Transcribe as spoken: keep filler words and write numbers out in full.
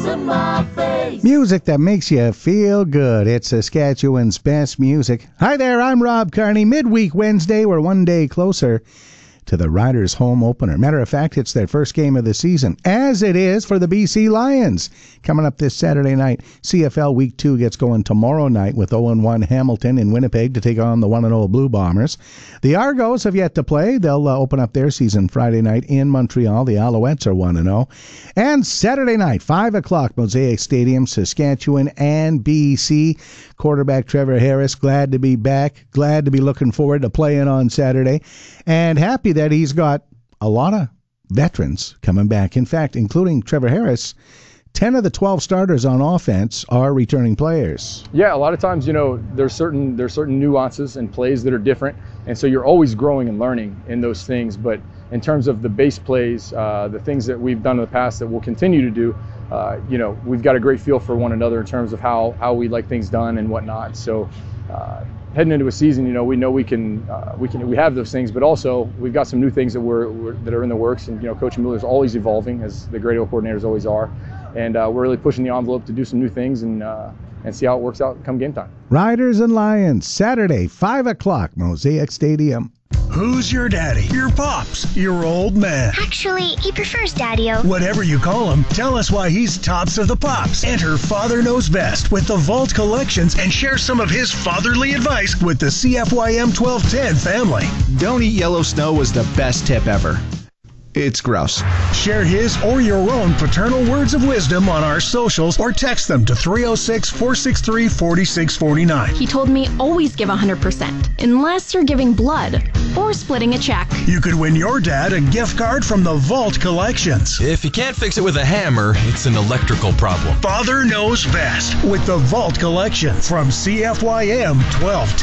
in my face. Music that makes you feel good. It's Saskatchewan's best music. Hi there, I'm Rob Carney. Midweek Wednesday, we're one day closer to the Riders' home opener. Matter of fact, it's their first game of the season, as it is for the B C Lions. Coming up this Saturday night, C F L Week two gets going tomorrow night with oh and one Hamilton in Winnipeg to take on the one and oh Blue Bombers. The Argos have yet to play. They'll uh, open up their season Friday night in Montreal. The Alouettes are one and oh. And Saturday night, five o'clock, Mosaic Stadium, Saskatchewan and B C. Quarterback Trevor Harris, glad to be back, glad to be looking forward to playing on Saturday, and happy that he's got a lot of veterans coming back. In fact, including Trevor Harris, ten of the twelve starters on offense are returning players. Yeah, a lot of times, you know, there's certain there's certain nuances and plays that are different, and so you're always growing and learning in those things. But in terms of the base plays, uh, the things that we've done in the past that we'll continue to do, uh, you know, we've got a great feel for one another in terms of how how we like things done and whatnot. So. Uh, Heading into a season, you know, we know we can, uh, we can, we have those things, but also we've got some new things that we're, we're that are in the works. And you know, Coach Miller's always evolving, as the great coordinators always are, and uh, we're really pushing the envelope to do some new things and uh, and see how it works out come game time. Riders and Lions, Saturday, five o'clock, Mosaic Stadium. Who's your daddy? Your pops? Your old man? Actually, he prefers Daddy-O. Whatever you call him, tell us why he's tops of the pops. Enter Father Knows Best with the Vault Collections and share some of his fatherly advice with the C F Y M twelve ten family. Don't eat yellow snow was the best tip ever. It's gross. Share his or your own paternal words of wisdom on our socials or text them to three oh six, four six three, four six four nine. He told me always give one hundred percent, unless you're giving blood or splitting a check. You could win your dad a gift card from the Vault Collections. If you can't fix it with a hammer, it's an electrical problem. Father Knows Best with the Vault Collection from C F Y M twelve ten.